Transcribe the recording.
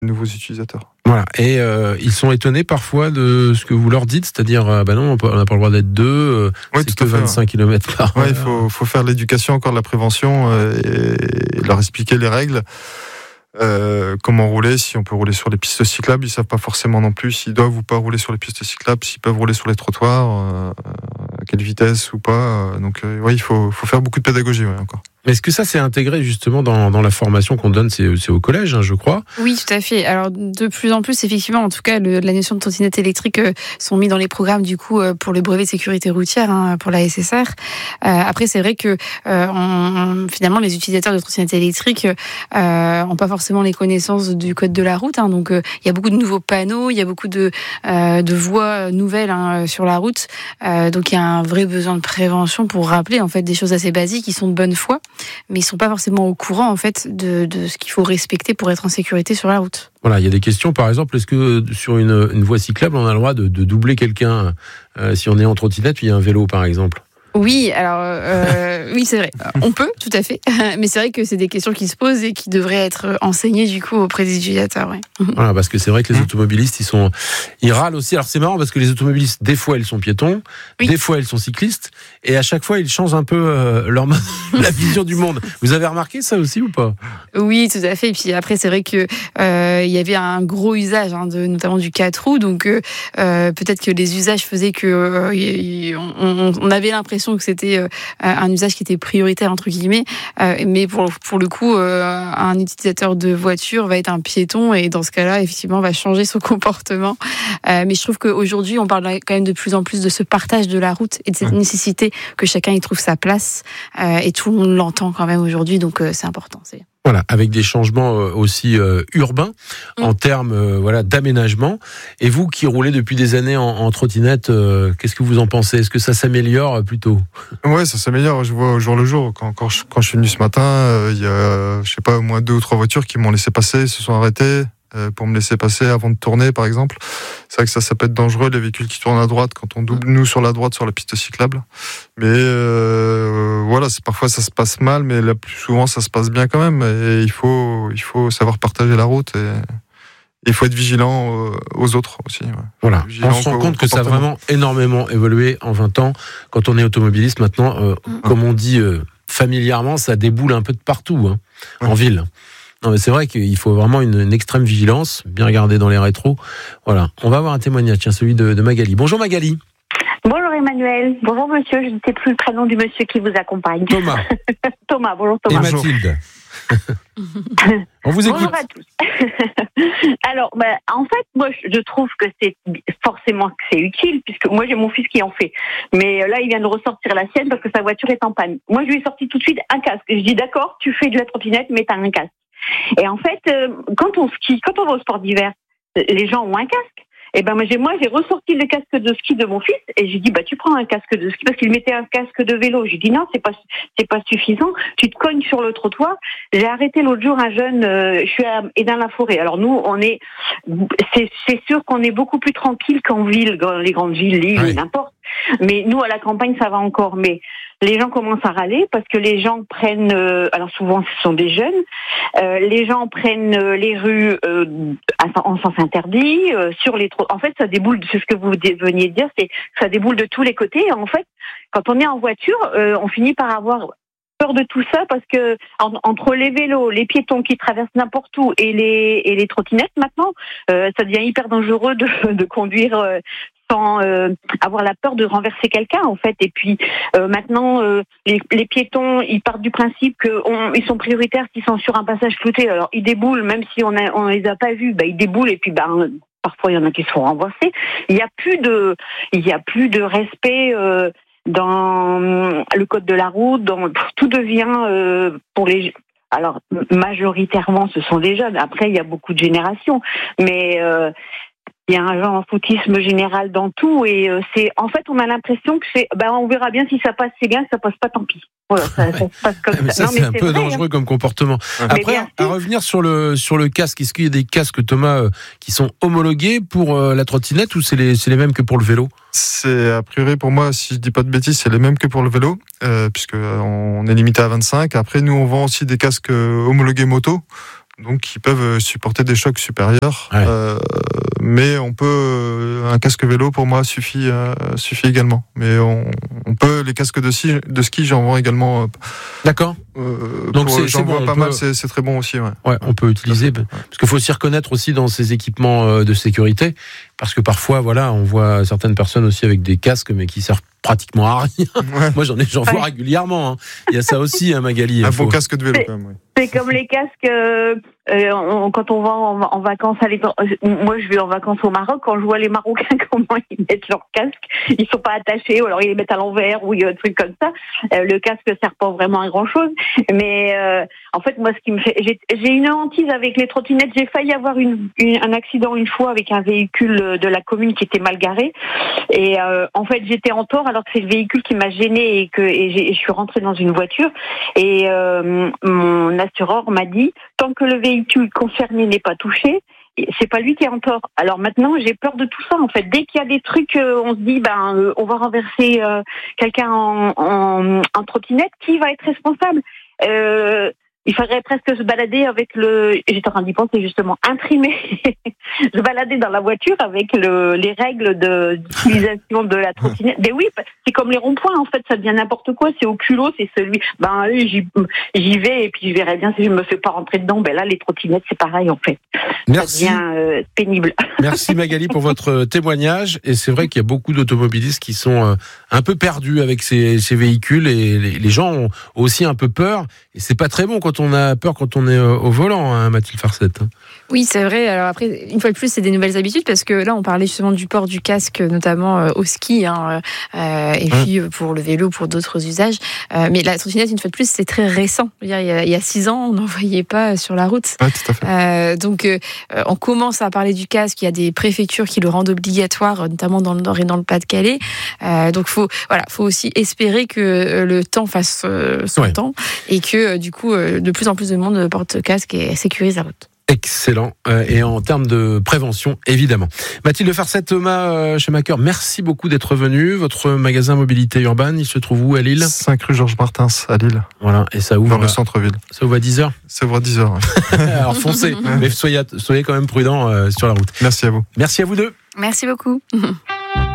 nouveaux utilisateurs. Voilà. Et ils sont étonnés parfois de ce que vous leur dites, c'est-à-dire non, on n'a pas le droit d'être deux, c'est que 25 km par heure. Il faut faire l'éducation, encore de la prévention et leur expliquer les règles. Comment rouler, si on peut rouler sur les pistes cyclables, ils savent pas forcément non plus s'ils doivent ou pas rouler sur les pistes cyclables, s'ils peuvent rouler sur les trottoirs, à quelle vitesse ou pas. Donc il faut faire beaucoup de pédagogie encore. Est-ce que ça c'est intégré justement dans la formation qu'on donne, c'est au collège, je crois? Oui, tout à fait. Alors de plus en plus, effectivement, en tout cas, la notion de trottinette électrique sont mis dans les programmes du coup pour le brevet de sécurité routière, pour la SSR. Après, c'est vrai que finalement, les utilisateurs de trottinettes électriques ont pas forcément les connaissances du code de la route. Donc il y a beaucoup de nouveaux panneaux, il y a beaucoup de voies nouvelles sur la route. Donc il y a un vrai besoin de prévention pour rappeler en fait des choses assez basiques qui sont de bonne foi, mais ils sont pas forcément au courant en fait de ce qu'il faut respecter pour être en sécurité sur la route. Voilà, il y a des questions, par exemple, est-ce que sur une voie cyclable, on a le droit de doubler quelqu'un si on est en trottinette puis il y a un vélo, par exemple? Oui, alors oui, c'est vrai. On peut, tout à fait. Mais c'est vrai que c'est des questions qui se posent et qui devraient être enseignées du coup auprès des utilisateurs. Ouais. Voilà, parce que c'est vrai que les automobilistes, ils râlent aussi. Alors c'est marrant parce que les automobilistes, des fois ils sont piétons, oui. Des fois ils sont cyclistes, et à chaque fois ils changent un peu la vision du monde. Vous avez remarqué ça aussi ou pas? Oui, tout à fait. Et puis après, c'est vrai que il y avait un gros usage, notamment du 4 roues. Donc peut-être que les usages faisaient que on avait l'impression que c'était un usage qui était prioritaire entre guillemets, mais pour le coup un utilisateur de voiture va être un piéton et dans ce cas-là effectivement va changer son comportement, mais je trouve qu'aujourd'hui on parle quand même de plus en plus de ce partage de la route et de cette nécessité que chacun y trouve sa place, et tout le monde l'entend quand même aujourd'hui, donc c'est important. Voilà, avec des changements aussi urbains en termes d'aménagement. Et vous qui roulez depuis des années en trottinette, qu'est-ce que vous en pensez? Est-ce que ça s'améliore plutôt? Ouais, ça s'améliore. Je vois au jour le jour. Quand je suis venu ce matin, il y a, je sais pas, au moins 2 ou 3 voitures qui m'ont laissé passer, se sont arrêtées pour me laisser passer avant de tourner, par exemple. C'est vrai que ça peut être dangereux, les véhicules qui tournent à droite quand on double nous sur la droite sur la piste cyclable. Mais parfois ça se passe mal, mais là, plus souvent ça se passe bien quand même. Et il faut savoir partager la route et il faut être vigilant aux autres aussi. Ouais. Voilà, on se rend compte que ça a vraiment énormément évolué en 20 ans. Quand on est automobiliste maintenant, comme on dit familièrement, ça déboule un peu de partout, en ville. Non, mais c'est vrai qu'il faut vraiment une extrême vigilance, bien regarder dans les rétros. Voilà, on va avoir un témoignage, celui de Magali. Bonjour Magali. Bonjour Emmanuel. Bonjour monsieur, je ne sais plus le prénom du monsieur qui vous accompagne. Thomas. Thomas, bonjour Thomas. Et Mathilde. On vous écoute. Bonjour à tous. Alors, en fait, moi, je trouve que c'est forcément que c'est utile, puisque moi, j'ai mon fils qui en fait. Mais là, il vient de ressortir la sienne parce que sa voiture est en panne. Moi, je lui ai sorti tout de suite un casque. Je dis, d'accord, tu fais de la trottinette, mais t'as un casque. Et en fait, quand on skie, quand on va au sport d'hiver, les gens ont un casque. Et moi, j'ai ressorti le casque de ski de mon fils et j'ai dit, tu prends un casque de ski parce qu'il mettait un casque de vélo. J'ai dit, non, c'est pas suffisant. Tu te cognes sur le trottoir. J'ai arrêté l'autre jour un jeune, je suis à Édin-la-Forêt. Alors nous, c'est sûr qu'on est beaucoup plus tranquille qu'en ville, dans les grandes villes, Lille, n'importe. Mais nous, à la campagne, ça va encore. Mais les gens commencent à râler parce que les gens prennent, alors souvent ce sont des jeunes, les gens prennent les rues en sens interdit, sur les en fait ça déboule, c'est ce que vous veniez de dire, c'est ça déboule de tous les côtés. Et en fait, quand on est en voiture, on finit par avoir peur de tout ça parce que entre les vélos, les piétons qui traversent n'importe où et les trottinettes maintenant, ça devient hyper dangereux de conduire sans avoir la peur de renverser quelqu'un en fait. Et puis maintenant les piétons ils partent du principe qu'ils sont prioritaires s'ils sont sur un passage flouté. Alors ils déboulent même si on les a pas vus, ils déboulent et puis parfois il y en a qui se font renverser. Il y a plus de respect dans le code de la route, tout devient pour les. Alors majoritairement ce sont des jeunes. Après il y a beaucoup de générations, mais il y a un genre foutisme général dans tout et en fait on a l'impression que on verra bien si ça passe, c'est bien, si ça passe pas, tant pis. Voilà, ça se passe comme mais ça. C'est un peu dangereux comme comportement. Après, à revenir sur le casque, est-ce qu'il y a des casques, Thomas, qui sont homologués pour la trottinette ou c'est les mêmes que pour le vélo? C'est a priori pour moi, si je dis pas de bêtises, c'est les mêmes que pour le vélo, puisque on est limité à 25. Après, nous on vend aussi des casques homologués moto. donc ils peuvent supporter des chocs supérieurs. Ouais. Mais on peut un casque vélo pour moi suffit également. Mais on peut les casques de ski, j'en vends également. D'accord. Donc j'en vois bon, pas mal, c'est très bon aussi. Ouais, on peut utiliser parce qu'il faut s'y reconnaître aussi dans ces équipements de sécurité, parce que parfois, voilà, on voit certaines personnes aussi avec des casques, mais qui servent pratiquement à rien. Ouais. Moi, j'en vois régulièrement. Hein. Il y a ça aussi, hein, Magali. Un bon casque de vélo, quand même. Oui. C'est comme les casques quand on va en vacances. Moi, je vais en vacances au Maroc. Quand je vois les Marocains comment ils mettent leur casque, ils sont pas attachés, ou alors ils les mettent à l'envers, ou un truc comme ça. Le casque sert pas vraiment à grand chose. Mais en fait, moi, ce qui me fait, j'ai une hantise avec les trottinettes. J'ai failli avoir un accident une fois avec un véhicule de la commune qui était mal garé. Et en fait, j'étais en tort alors que c'est le véhicule qui m'a gênée et je suis rentrée dans une voiture. Et mon assureur m'a dit, tant que le véhicule concerné n'est pas touché, c'est pas lui qui est en tort. Alors maintenant, j'ai peur de tout ça. En fait, dès qu'il y a des trucs, on se dit, on va renverser quelqu'un en trottinette. Qui va être responsable? Il faudrait presque se balader avec j'étais en train d'y penser justement, imprimer, se balader dans la voiture avec les règles d'utilisation de la trottinette. Mais oui, c'est comme les ronds-points, en fait, ça devient n'importe quoi, c'est au culot, c'est celui, j'y vais et puis je verrai bien si je me fais pas rentrer dedans. Là, les trottinettes, c'est pareil, en fait. Merci. Ça devient pénible. Merci Magali pour votre témoignage. Et c'est vrai qu'il y a beaucoup d'automobilistes qui sont un peu perdus avec ces véhicules, et les gens ont aussi un peu peur. Et c'est pas très bon quand on a peur quand on est au volant, hein, Mathilde Farcette. Oui, c'est vrai. Alors après, une fois de plus, c'est des nouvelles habitudes, parce que là, on parlait justement du port du casque, notamment au ski, et puis pour le vélo, pour d'autres usages. Mais la trottinette, une fois de plus, c'est très récent. Il y a 6 ans, on n'en voyait pas sur la route. Ouais, tout à fait. Donc, on commence à parler du casque. Il y a des préfectures qui le rendent obligatoire, notamment dans le Nord et dans le Pas-de-Calais. Donc, faut aussi espérer que le temps fasse son temps, et que du coup, de plus en plus de monde porte casque et sécurise la route. Excellent. Et en termes de prévention, évidemment. Mathilde Farcette, Thomas Schumacher, merci beaucoup d'être venu. Votre magasin mobilité urbaine, il se trouve où à Lille? 5 rue Georges Martins à Lille. Voilà, et ça ouvre dans le centre-ville. Ça ouvre à 10h? Ça ouvre à 10h. Ouais. Alors foncez, mais soyez quand même prudents sur la route. Merci à vous. Merci à vous deux. Merci beaucoup.